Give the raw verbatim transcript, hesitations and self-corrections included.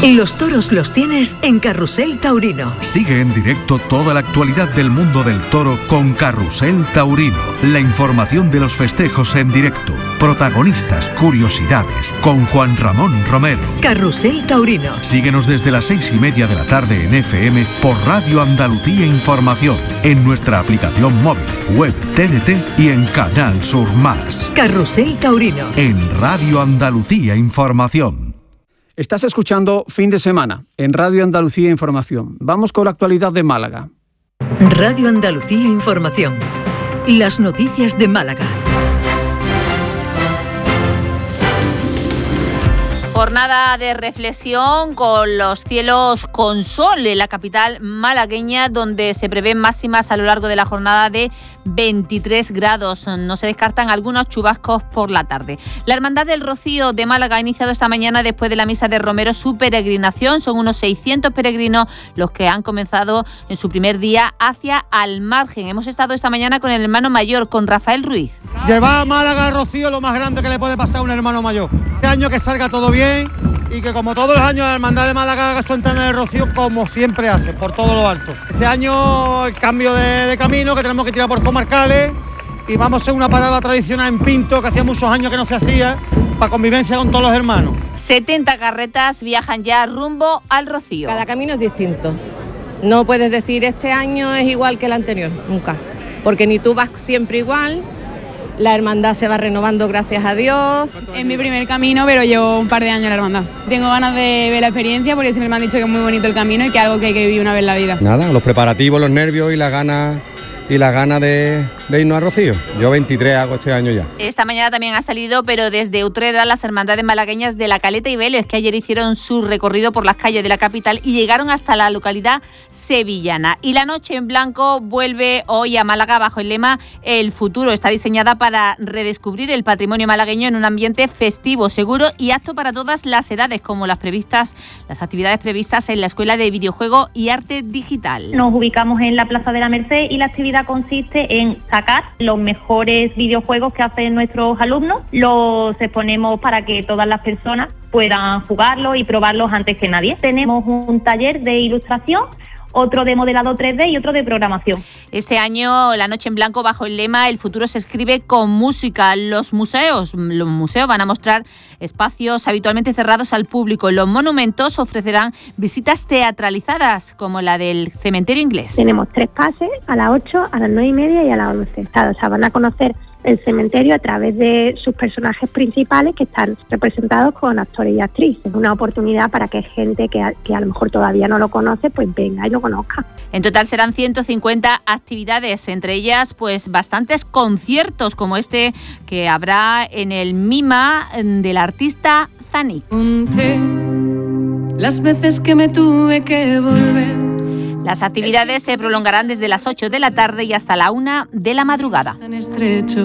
Los toros los tienes en Carrusel Taurino. Sigue en directo toda la actualidad del mundo del toro con Carrusel Taurino. La información de los festejos en directo. Protagonistas, curiosidades, con Juan Ramón Romero. Carrusel Taurino. Síguenos desde las seis y media de la tarde en F M por Radio Andalucía Información, en nuestra aplicación móvil, web, T D T y en Canal Sur Más. Carrusel Taurino. En Radio Andalucía Información. Estás escuchando Fin de Semana en Radio Andalucía Información. Vamos con la actualidad de Málaga. Radio Andalucía Información. Las noticias de Málaga. Jornada de reflexión con los cielos con sol en la capital malagueña, donde se prevén máximas a lo largo de la jornada de veintitrés grados. No se descartan algunos chubascos por la tarde. La Hermandad del Rocío de Málaga ha iniciado esta mañana, después de la misa de Romero, su peregrinación. Son unos seiscientos peregrinos los que han comenzado en su primer día hacia Almargen. Hemos estado esta mañana con el hermano mayor, con Rafael Ruiz. Llevar a Málaga al Rocío lo más grande que le puede pasar a un hermano mayor. Este año que salga todo bien y que, como todos los años, la Hermandad de Málaga haga su entrada en el Rocío como siempre hace, por todo lo alto. Este año el cambio de, de camino, que tenemos que tirar por comarcales, y vamos a hacer una parada tradicional en Pinto, que hacía muchos años que no se hacía, para convivencia con todos los hermanos. setenta carretas viajan ya rumbo al Rocío. Cada camino es distinto. No puedes decir este año es igual que el anterior, nunca. Porque ni tú vas siempre igual. La hermandad se va renovando, gracias a Dios. Es mi primer camino, pero llevo un par de años en la hermandad. Tengo ganas de ver la experiencia, porque siempre me han dicho que es muy bonito el camino y que es algo que hay que vivir una vez en la vida. Nada, los preparativos, los nervios y las ganas y las ganas de, de irnos a Rocío. Yo veintitrés hago este año ya. Esta mañana también ha salido, pero desde Utrera, las hermandades malagueñas de La Caleta y Vélez, que ayer hicieron su recorrido por las calles de la capital y llegaron hasta la localidad sevillana. Y la Noche en Blanco vuelve hoy a Málaga bajo el lema El futuro. Está diseñada para redescubrir el patrimonio malagueño en un ambiente festivo, seguro y apto para todas las edades, como las previstas, las actividades previstas en la Escuela de Videojuego y Arte Digital. Nos ubicamos en la Plaza de la Merced y la actividad consiste en sacar los mejores videojuegos que hacen nuestros alumnos. Los exponemos para que todas las personas puedan jugarlos y probarlos antes que nadie. Tenemos un taller de ilustración, otro de modelado tres D y otro de programación. Este año, la Noche en Blanco bajo el lema El futuro se escribe con música. Los museos, los museos van a mostrar espacios habitualmente cerrados al público. Los monumentos ofrecerán visitas teatralizadas, como la del Cementerio Inglés. Tenemos tres pases, a las ocho, a las nueve y media y a las once. O sea, van a conocer el cementerio a través de sus personajes principales, que están representados con actores y actrices. Una oportunidad para que gente que a, que a lo mejor todavía no lo conoce, pues venga y lo conozca. En total serán ciento cincuenta actividades, entre ellas pues bastantes conciertos, como este que habrá en el Mima del artista Zanik. Las veces que me tuve que volver. Las actividades se prolongarán desde las ocho de la tarde y hasta la una de la madrugada.